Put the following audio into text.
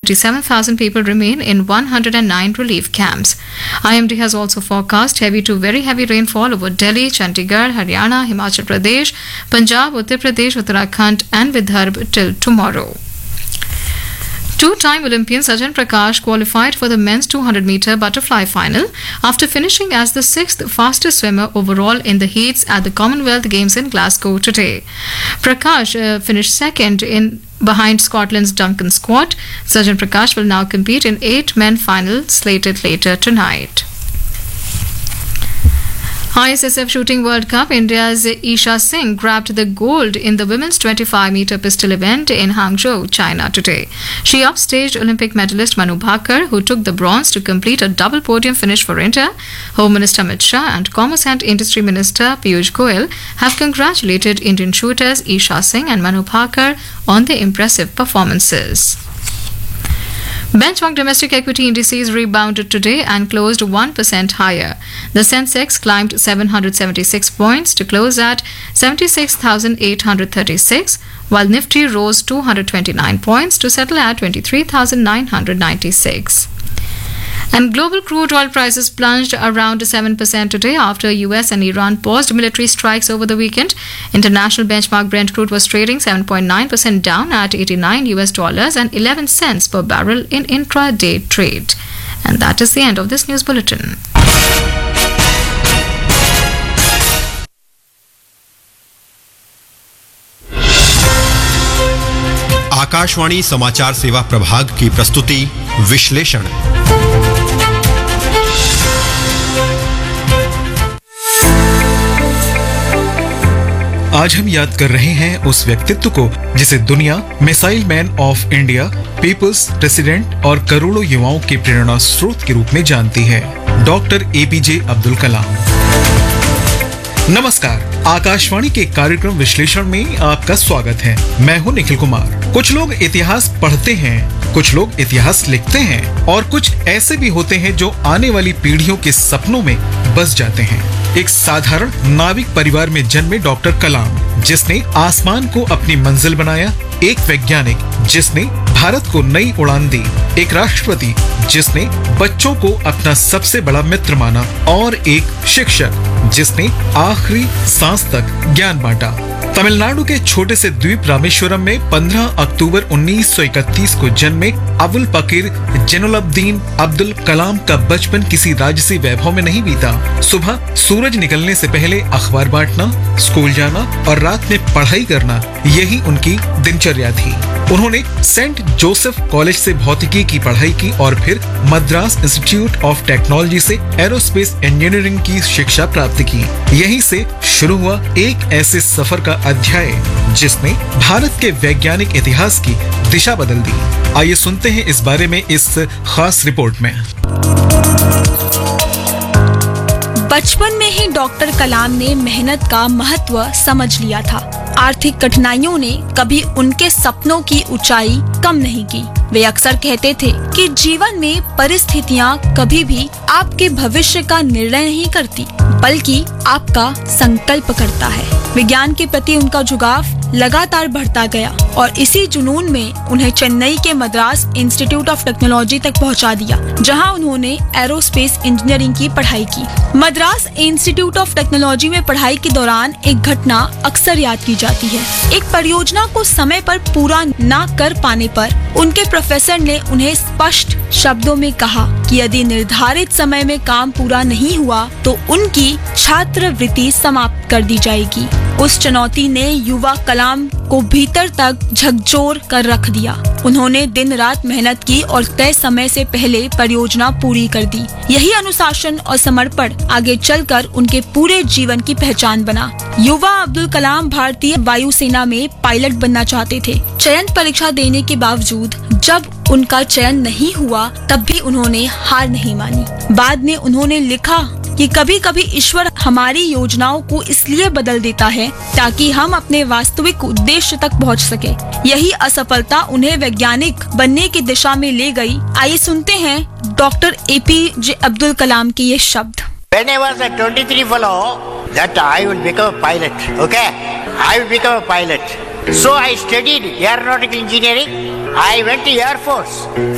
57,000 people remain in 109 relief camps. IMD has also forecast heavy to very heavy rainfall over Delhi, Chandigarh, Haryana, Himachal Pradesh, Punjab, Uttar Pradesh, Uttarakhand and Vidarbha till tomorrow. Two-time Olympian Sajan Prakash qualified for the men's 200-meter butterfly final after finishing as the sixth fastest swimmer overall in the heats at the Commonwealth Games in Glasgow today. Prakash finished second behind Scotland's Duncan Scott. Sajan Prakash will now compete in 8-men final slated later tonight. ISSF Shooting World Cup, India's Isha Singh grabbed the gold in the women's 25-meter pistol event in Hangzhou, China today. She upstaged Olympic medalist Manu Bhaker, who took the bronze to complete a double podium finish for India. Home Minister Amit Shah and Commerce and Industry Minister Piyush Goyal have congratulated Indian shooters Isha Singh and Manu Bhaker on their impressive performances. Benchmark domestic equity indices rebounded today and closed 1% higher. The Sensex climbed 776 points to close at 76,836, while Nifty rose 229 points to settle at 23,996. And global crude oil prices plunged around 7% today after US and Iran paused military strikes over the weekend. International benchmark Brent crude was trading 7.9% down at $89 and 11 cents per barrel in intraday trade. And that is the end of this news bulletin. Akashvani समाचार सेवा प्रभाग की प्रस्तुति विश्लेषण। आज हम याद कर रहे हैं उस व्यक्तित्व को जिसे दुनिया missile man of India, people's president और करोड़ों युवाओं के प्रेरणा स्रोत के रूप में जानती है, डॉक्टर एपीजे अब्दुल कलाम। नमस्कार, आकाशवाणी के कार्यक्रम विश्लेषण में आपका स्वागत है। मैं हूं निखिल कुमार। कुछ लोग इतिहास पढ़ते हैं, कुछ लोग इतिहास लिखते हैं और कुछ ऐसे भी होते हैं जो आने वाली पीढ़ियों के सपनों में बस जाते हैं। एक साधारण नाविक परिवार में जन्मे डॉक्टर कलाम, जिसने आसमान को अपनी मंजिल बनाया, एक वैज्ञानिक जिसने भारत को नई उड़ान दी, एक राष्ट्रपति जिसने बच्चों को अपना सबसे बड़ा मित्र माना और एक शिक्षक जिसने आखिरी सांस तक ज्ञान बांटा। तमिलनाडु के छोटे से द्वीप रामेश्वरम में 15 अक्टूबर 1931 को जन्मे अबुल पकीर जैनुलब्दीन अब्दुल कलाम का बचपन किसी राजसी वैभव में नहीं बीता। सुबह सूरज निकलने से पहले अखबार बांटना, स्कूल जाना और रात में पढ़ाई करना, यही उनकी दिनचर्या थी। उन्होंने सेंट जोसेफ कॉलेज से भौतिकी की पढ़ाई की और फिर मद्रास इंस्टीट्यूट ऑफ टेक्नोलॉजी से एरोस्पेस इंजीनियरिंग की शिक्षा प्राप्त की। यहीं से शुरू हुआ एक ऐसे सफर का अध्याय जिसने भारत के वैज्ञानिक इतिहास की दिशा बदल दी। आइए सुनते हैं इस बारे में इस खास रिपोर्ट में। बचपन में ही डॉक्टर कलाम ने मेहनत का महत्व समझ लिया था। आर्थिक कठिनाइयों ने कभी उनके सपनों की ऊंचाई कम नहीं की। वे अक्सर कहते थे कि जीवन में परिस्थितियां कभी भी आपके भविष्य का निर्णय नहीं करती, बल्कि आपका संकल्प करता है। विज्ञान के प्रति उनका झुकाव लगातार बढ़ता गया और इसी जुनून में उन्हें चेन्नई के मद्रास इंस्टीट्यूट ऑफ टेक्नोलॉजी तक पहुंचा दिया, जहां उन्होंने एरोस्पेस इंजीनियरिंग की पढ़ाई की। मद्रास इंस्टीट्यूट ऑफ टेक्नोलॉजी में पढ़ाई के दौरान एक घटना अक्सर याद की जाती है। एक परियोजना को समय पर पूरा न कर पाने पर उनके प्रोफेसर ने उन्हें स्पष्ट शब्दों में कहा कि यदि निर्धारित समय में काम पूरा नहीं हुआ तो उनकी छात्रवृत्ति समाप्त कर दी जाएगी। उस चुनौती ने युवा कलाम को भीतर तक झकझोर कर रख दिया। उन्होंने दिन रात मेहनत की और तय समय से पहले परियोजना पूरी कर दी। यही अनुशासन और समर्पण आगे चलकर उनके पूरे जीवन की पहचान बना। युवा अब्दुल कलाम भारतीय वायुसेना में पायलट बनना चाहते थे। चयन परीक्षा देने के बावजूद जब उनका चयन नहीं हुआ, तब भी उन्होंने हार नहीं मानी। बाद में उन्होंने लिखा कि कभी कभी ईश्वर हमारी योजनाओं को इसलिए बदल देता है ताकि हम अपने वास्तविक उद्देश्य तक पहुंच सके। यही असफलता उन्हें वैज्ञानिक बनने की दिशा में ले गई। आइए सुनते हैं डॉक्टर एपीजे अब्दुल कलाम के ये शब्द। When I was a 23 fellow, that I will become a pilot. Okay, I will become a pilot. So I studied aeronautical engineering. I went to Air Force.